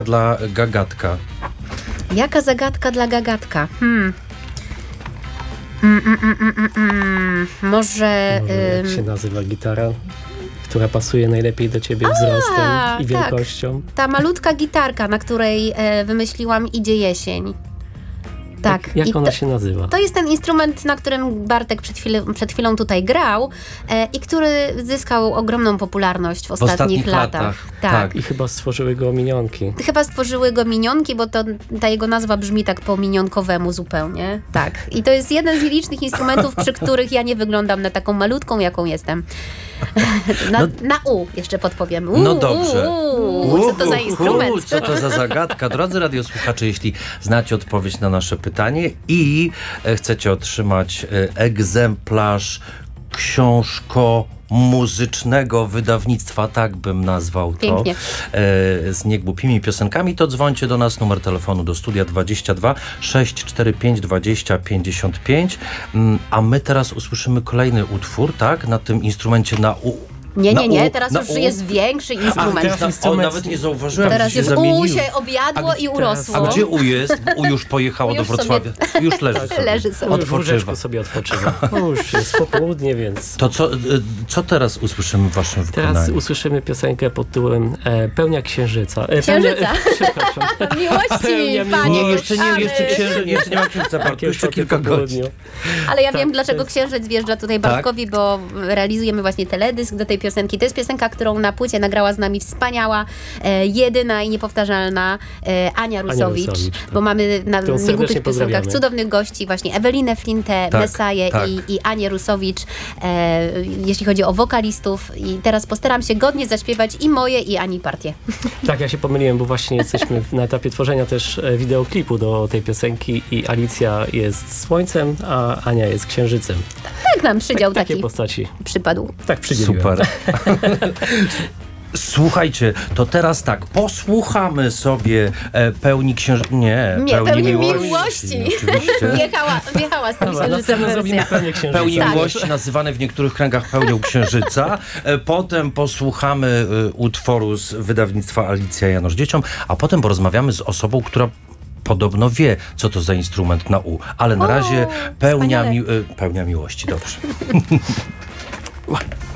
dla gagatka? Jaka zagadka dla gagatka? Może... Jak się nazywa gitara, która pasuje najlepiej do ciebie wzrostem i wielkością? Ta malutka gitarka, na której wymyśliłam Idzie jesień. Tak. Jak ona się nazywa? To jest ten instrument, na którym Bartek przed chwilą tutaj grał i który zyskał ogromną popularność w ostatnich latach. Tak. I chyba stworzyły go minionki. Chyba stworzyły go minionki, bo ta jego nazwa brzmi tak po minionkowemu zupełnie. Tak. I to jest jeden z licznych instrumentów, przy których ja nie wyglądam na taką malutką, jaką jestem. Na U jeszcze podpowiem. No dobrze. Co to za instrument? Co to za zagadka? Drodzy radiosłuchacze, jeśli znacie odpowiedź na nasze pytanie i chcecie otrzymać egzemplarz książko-muzycznego wydawnictwa, tak bym nazwał to, pięknie, z niegłupimi piosenkami, to dzwońcie do nas, numer telefonu do studia 22 645 20 55, a my teraz usłyszymy kolejny utwór, tak, na tym instrumencie na U. Nie, teraz już jest większy instrument. Nawet nie zauważyłem, teraz że już się zamieniły. U się objadło i urosło. A gdzie U jest? U już pojechało do Wrocławia. Już leży sobie. Leży sobie. Odpoczywa. Sobie odpoczywa. Już jest popołudnie, więc... To co teraz usłyszymy w waszym wykonaniu? Teraz usłyszymy piosenkę pod tytułem Pełnia Księżyca. Księżyca? Przepraszam. Miłości, panie. Nie, jeszcze nie ma księżyca, Bartku, jeszcze kilka godzin. Ale ja wiem, dlaczego księżyc wjeżdża tutaj Bartkowi, bo realizujemy właśnie teledysk do tej piosenki. To jest piosenka, którą na płycie nagrała z nami wspaniała, jedyna i niepowtarzalna Ania Rusowicz, tak. Bo mamy na niegłupich piosenkach cudownych gości, właśnie Ewelinę Flintę, Mesaję i Anię Rusowicz, jeśli chodzi o wokalistów. I teraz postaram się godnie zaśpiewać i moje, i Ani partie. Tak, ja się pomyliłem, bo właśnie jesteśmy na etapie tworzenia też wideoklipu do tej piosenki i Alicja jest słońcem, a Ania jest księżycem. Tak nam przydział takie taki postaci przypadł. Tak przydzieliłem. Super. Słuchajcie, to teraz tak, posłuchamy sobie pełni księżyca. Nie, pełni miłości. Oczywiście. Wjechała z tym księżycem wersja. Pełni miłości, nazywane w niektórych kręgach pełnią księżyca. Potem posłuchamy utworu z wydawnictwa Alicja Janosz Dzieciom, a potem porozmawiamy z osobą, która podobno wie, co to za instrument na U. Ale na razie pełnia miłości. Dobrze.